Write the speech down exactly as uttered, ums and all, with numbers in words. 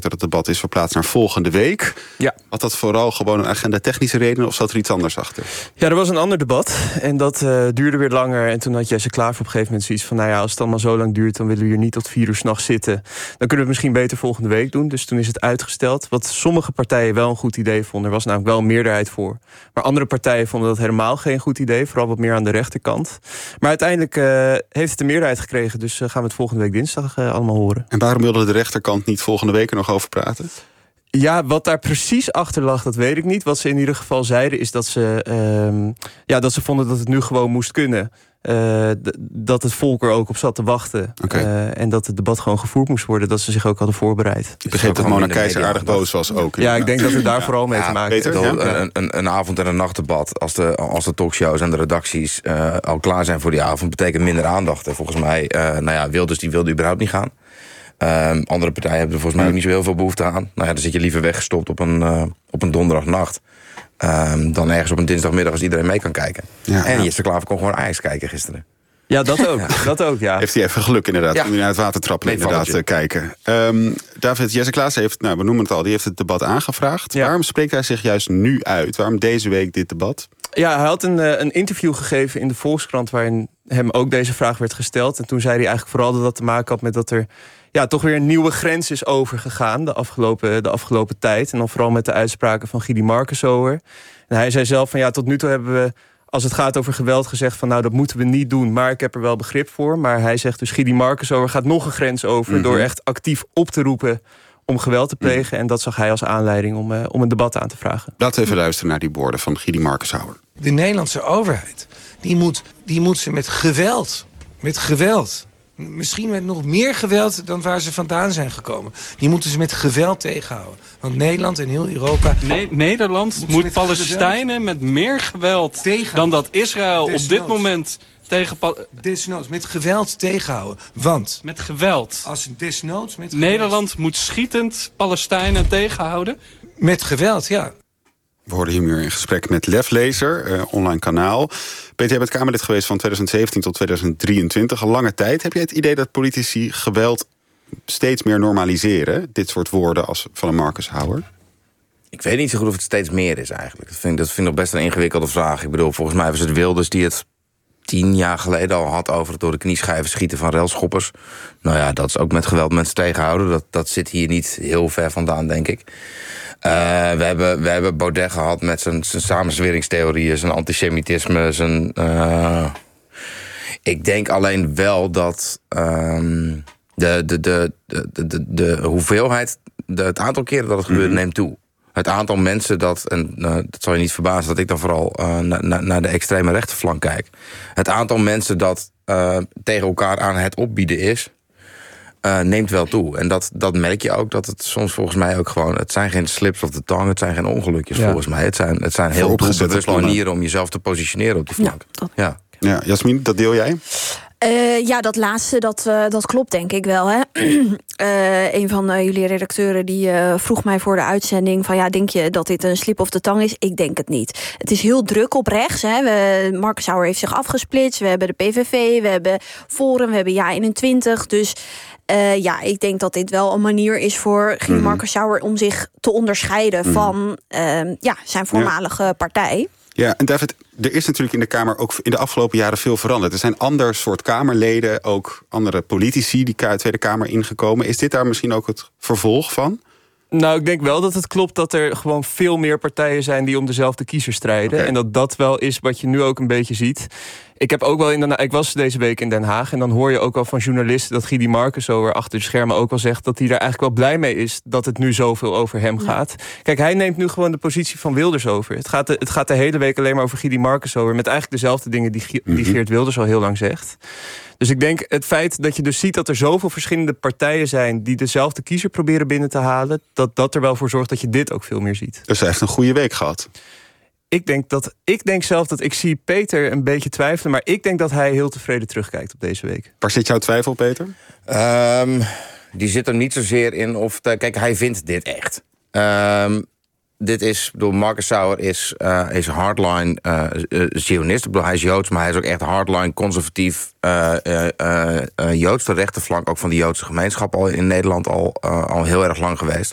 dat het debat is verplaatst naar volgende week. Ja. Had dat vooral gewoon een agenda-technische reden of zat er iets anders achter? Ja, er was een ander debat en dat uh, duurde weer langer. En toen had Jesse Klaver op een gegeven moment zoiets van... nou ja, als het allemaal zo lang duurt, dan willen we hier niet tot vier uur 's nachts zitten. Dan kunnen we het misschien beter volgende week doen. Dus toen is het uitgesteld. Wat sommige partijen wel een goed idee vonden. Er was namelijk wel een meerderheid voor. Maar andere partijen vonden dat helemaal geen goed idee. Vooral wat meer aan de rechterkant. Maar uiteindelijk uh, heeft het een meerderheid gekregen. Dus uh, gaan we het volgende week dinsdag uh, allemaal horen. En waarom wilde de rechterkant niet volgende week er nog over praten? Ja, wat daar precies achter lag, dat weet ik niet. Wat ze in ieder geval zeiden is dat ze, uh, ja, dat ze vonden dat het nu gewoon moest kunnen. Uh, d- dat het volk er ook op zat te wachten. Okay. Uh, en dat het debat gewoon gevoerd moest worden. Dat ze zich ook hadden voorbereid. Ik begreep dat Mona Keijzer aardig boos was ook. Ja, ik denk dat het daar ja. vooral mee ja, te maken heeft. Ja? Een, een, een avond- en een nachtdebat. Als de, als de talkshows en de redacties uh, al klaar zijn voor die avond... betekent minder aandacht. En volgens mij, uh, nou ja, Wilders die wilde überhaupt niet gaan. Um, andere partijen hebben er volgens mij ook niet zo heel veel behoefte aan. Nou ja, dan zit je liever weggestopt op een, uh, op een donderdagnacht. Um, dan ergens op een dinsdagmiddag als iedereen mee kan kijken. Ja, en ja. Jesse Klaver kon gewoon Ajax kijken gisteren. Ja, dat ook. Ja. Dat ook, ja. Heeft hij even geluk inderdaad, ja. om naar het watertrappen nee, inderdaad te kijken. Um, David, Jesse Klaas heeft, nou we noemen het al, die heeft het debat aangevraagd. Ja. Waarom spreekt hij zich juist nu uit? Waarom deze week dit debat? Ja, hij had een, een interview gegeven in de Volkskrant... waarin hem ook deze vraag werd gesteld. En toen zei hij eigenlijk vooral dat dat te maken had met dat er... ja, toch weer een nieuwe grens is overgegaan de afgelopen, de afgelopen tijd. En dan vooral met de uitspraken van Guidy Markensower. En hij zei zelf van ja, tot nu toe hebben we... als het gaat over geweld gezegd van nou, dat moeten we niet doen... maar ik heb er wel begrip voor. Maar hij zegt dus Guidy Markensower gaat nog een grens over... Mm-hmm. door echt actief op te roepen om geweld te plegen. Mm-hmm. En dat zag hij als aanleiding om, uh, om een debat aan te vragen. Laten we even luisteren naar die woorden van Guidy Markensower. De Nederlandse overheid, die moet, die moet ze met geweld, met geweld... misschien met nog meer geweld dan waar ze vandaan zijn gekomen. Die moeten ze met geweld tegenhouden. Want Nederland en heel Europa... Nee, Nederland moet, moet Palestijnen met meer geweld tegen, dan dat Israël op dit moment tegen... Pa- desnoods, met geweld tegenhouden. Want... Met geweld. Als desnoods met Nederland geweld. Moet schietend Palestijnen tegenhouden. Met geweld, ja. We hoorden hier nu in gesprek met Lef Lezer, uh, online kanaal. Peter, jij bent Kamerlid geweest van twintig zeventien tot twintig drieëntwintig. Een lange tijd. Heb jij het idee dat politici geweld steeds meer normaliseren? Dit soort woorden als van een Markensower? Ik weet niet zo goed of het steeds meer is eigenlijk. Dat vind ik, dat vind ik nog best een ingewikkelde vraag. Ik bedoel, volgens mij was het Wilders die het tien jaar geleden al had... over het door de knieschijven schieten van relschoppers. Nou ja, dat is ook met geweld mensen tegenhouden. Dat, dat zit hier niet heel ver vandaan, denk ik. Uh, we, hebben, we hebben Baudet gehad met zijn, zijn samenzweringstheorieën... zijn antisemitisme, zijn... Uh... Ik denk alleen wel dat um, de, de, de, de, de, de hoeveelheid... De, het aantal keren dat het gebeurt neemt toe. Het aantal mensen dat... en uh, dat zal je niet verbazen dat ik dan vooral uh, na, na, naar de extreme rechterflank kijk. Het aantal mensen dat uh, tegen elkaar aan het opbieden is... Uh, neemt wel toe. En dat, dat merk je ook, dat het soms volgens mij ook gewoon... het zijn geen slips of the tongue, het zijn geen ongelukjes ja. volgens mij. Het zijn, het zijn heel doelbewuste manieren om jezelf te positioneren op die flank. Ja, dat... ja. ja Jasmin, dat deel jij? Uh, ja, dat laatste, dat, uh, dat klopt denk ik wel. Hè? uh, een van uh, jullie redacteuren die uh, vroeg mij voor de uitzending... van ja, denk je dat dit een slip of the tongue is? Ik denk het niet. Het is heel druk op rechts. Hè? We, Markensower heeft zich afgesplitst. We hebben de P V V, we hebben Forum, we hebben Ja eenentwintig. Dus uh, ja, ik denk dat dit wel een manier is voor Guidy mm-hmm. Markensower... om zich te onderscheiden mm-hmm. van uh, ja, zijn voormalige ja. partij. Ja, en David, er is natuurlijk in de Kamer ook in de afgelopen jaren veel veranderd. Er zijn ander soort Kamerleden, ook andere politici die Tweede Kamer ingekomen. Is dit daar misschien ook het vervolg van? Nou, ik denk wel dat het klopt dat er gewoon veel meer partijen zijn... die om dezelfde kiezer strijden. Okay. En dat dat wel is wat je nu ook een beetje ziet. Ik heb ook wel in Den Haag, ik was deze week in Den Haag... en dan hoor je ook wel van journalisten dat Guidy Markensower achter de schermen ook al zegt... dat hij daar eigenlijk wel blij mee is dat het nu zoveel over hem ja. gaat. Kijk, hij neemt nu gewoon de positie van Wilders over. Het gaat de, het gaat de hele week alleen maar over Guidy Markensower... met eigenlijk dezelfde dingen die, die Geert Wilders al heel lang zegt. Dus ik denk het feit dat je dus ziet dat er zoveel verschillende partijen zijn... die dezelfde kiezer proberen binnen te halen... dat dat er wel voor zorgt dat je dit ook veel meer ziet. Dus hij heeft een goede week gehad. Ik denk, dat, ik denk zelf dat ik zie Peter een beetje twijfelen... maar ik denk dat hij heel tevreden terugkijkt op deze week. Waar zit jouw twijfel, Peter? Um, die zit er niet zozeer in of... Te, kijk, hij vindt dit echt. Um, dit is, door Markensower is, uh, is hardline uh, uh, Zionist. Ik bedoel, hij is Joods, maar hij is ook echt hardline conservatief uh, uh, uh, Joods. De rechterflank ook van de Joodse gemeenschap al in Nederland al, uh, al heel erg lang geweest.